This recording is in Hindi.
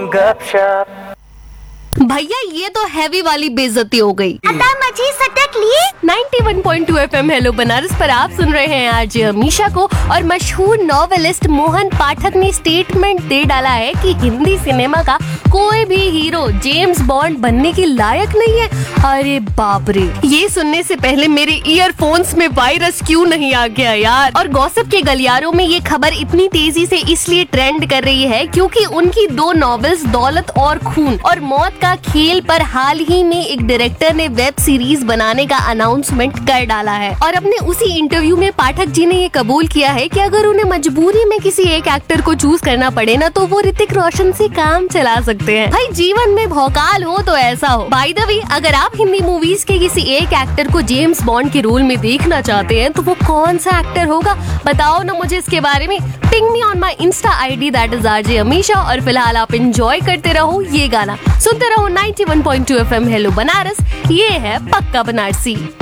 गपशप। भैया ये तो हैवी वाली बेइज्जती हो गई। मची सटक लिए 91.2 FM हेलो बनारस पर आप सुन रहे हैं आज अमीशा को। और मशहूर नॉवेलिस्ट मोहन पाठक ने स्टेटमेंट दे डाला है कि हिंदी सिनेमा का कोई भी हीरो जेम्स बॉन्ड बनने के लायक नहीं है। अरे बाप रे, ये सुनने से पहले मेरे ईयरफोन्स में वायरस क्यों नहीं आ गया यार। और गॉसिप के गलियारों में ये खबर इतनी तेजी से इसलिए ट्रेंड कर रही है क्योंकि उनकी 2 नॉवेल्स दौलत और खून और मौत का खेल पर हाल ही में एक डायरेक्टर ने वेब सीरीज बनाने का अनाउंसमेंट कर डाला है। और अपने उसी इंटरव्यू में पाठक जी ने ये कबूल किया है कि अगर उन्हें मजबूरी में किसी एक एक्टर को चूज करना पड़े ना तो वो ऋतिक रोशन से काम चला सकते हैं। भाई जीवन में भौकाल हो तो ऐसा हो। बाय द वे, अगर आप हिंदी मूवीज के किसी एक एक्टर को जेम्स बॉन्ड के रोल में देखना चाहते हैं तो वो कौन सा एक्टर होगा बताओ ना मुझे इसके बारे में। Ping me on my Insta ID that is RJ Amisha. और फिलहाल आप एंजॉय करते रहो ये गाना, सुनते रहो 91.2 FM हेलो बनारस। ये है पक्का बनारसी।